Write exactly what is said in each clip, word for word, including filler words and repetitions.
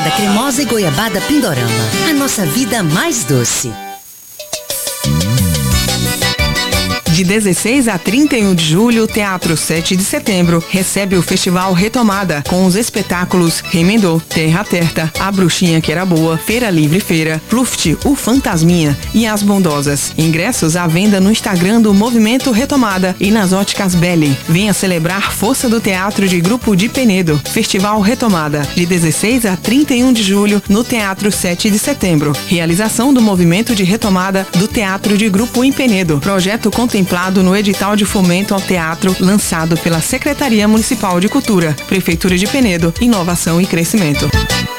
goiabada cremosa e goiabada Pindorama. A nossa vida mais doce. De dezesseis a trinta e um de julho, o Teatro sete de Setembro recebe o Festival Retomada, com os espetáculos Remendô, Terra Terta, A Bruxinha que Era Boa, Feira Livre Feira, Pluft, O Fantasminha e As Bondosas. Ingressos à venda no Instagram do Movimento Retomada e nas óticas Belly. Venha celebrar Força do Teatro de Grupo de Penedo. Festival Retomada, de dezesseis a trinta e um de julho, no Teatro sete de Setembro. Realização do Movimento de Retomada do Teatro de Grupo em Penedo. Projeto contemplado no edital de fomento ao teatro lançado pela Secretaria Municipal de Cultura, Prefeitura de Penedo, Inovação e Crescimento.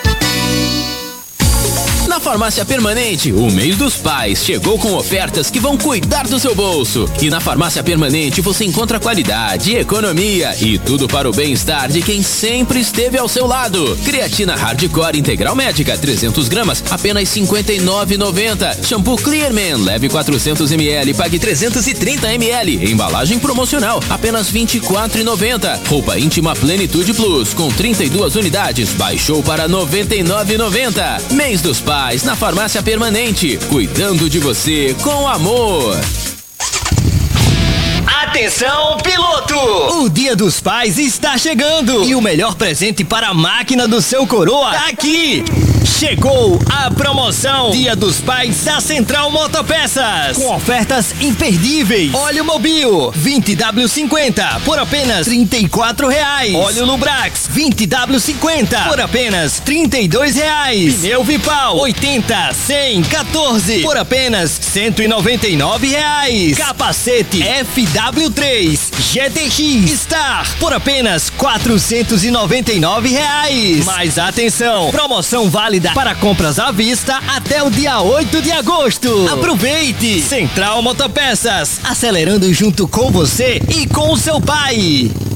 Na Farmácia Permanente, o mês dos pais chegou com ofertas que vão cuidar do seu bolso. E na Farmácia Permanente você encontra qualidade, economia e tudo para o bem-estar de quem sempre esteve ao seu lado. Creatina Hardcore Integral Médica, trezentos gramas, apenas cinquenta e nove reais e noventa centavos. Shampoo Clearman, leve quatrocentos mililitros, pague trezentos e trinta mililitros. Embalagem promocional, apenas vinte e quatro reais e noventa centavos. Roupa íntima Plenitude Plus, com trinta e duas unidades, baixou para noventa e nove reais e noventa centavos. Mês dos pais na Farmácia Permanente, cuidando de você com amor. Atenção, piloto! O Dia dos Pais está chegando e o melhor presente para a máquina do seu coroa tá aqui! Chegou a promoção Dia dos Pais da Central Motopeças, com ofertas imperdíveis. Óleo Mobil vinte W cinquenta por apenas trinta e quatro reais. Óleo Lubrax vinte W cinquenta por apenas trinta e dois reais. Pneu Vipal oitenta, cem, quatorze por apenas cento e noventa e nove reais. Capacete F W três G T X Star por apenas quatrocentos e noventa e nove reais. Mas atenção, promoção válida para compras à vista até o dia oito de agosto. Aproveite! Central Motopeças, acelerando junto com você e com o seu pai.